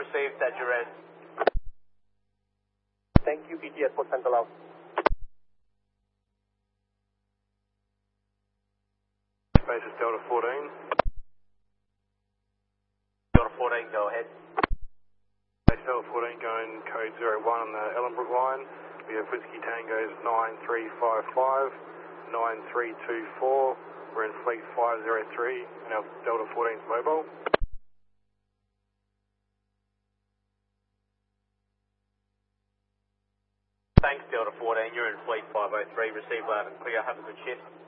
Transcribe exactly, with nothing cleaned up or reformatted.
received at your res. Thank you, B T S for Central out. Basis Delta fourteen. Delta fourteen, go ahead. Basis Delta fourteen going code zero one on the Ellenbrook line. We have Whiskey Tango's nine three five five, nine three two four. We're in fleet five zero three and our Delta fourteen's mobile. Thanks, Delta fourteen. You're in fleet five oh three. Receive loud and clear. Have a good shift.